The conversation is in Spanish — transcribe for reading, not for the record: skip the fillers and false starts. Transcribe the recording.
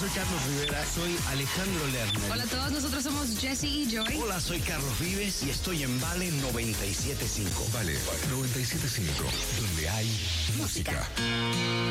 soy Carlos Rivera. Soy Alejandro Lerner. Hola a todos, nosotros somos Jesse y Joy. Hola, soy Carlos Vives y estoy en Vale 97.5. Vale 97.5, donde hay música.